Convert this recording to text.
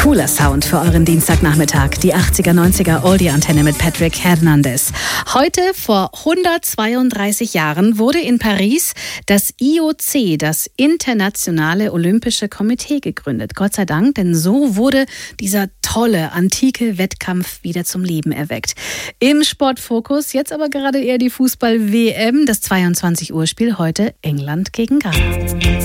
Cooler Sound für euren Dienstagnachmittag. Die 80er, 90er Oldie-Antenne mit Patrick Hernandez. Heute vor 132 Jahren wurde in Paris das IOC, das Internationale Olympische Komitee, gegründet. Gott sei Dank, denn so wurde dieser tolle, antike Wettkampf wieder zum Leben erweckt. Im Sportfokus jetzt aber gerade eher die Fußball-WM, das 22-Uhr-Spiel heute England gegen Ghana.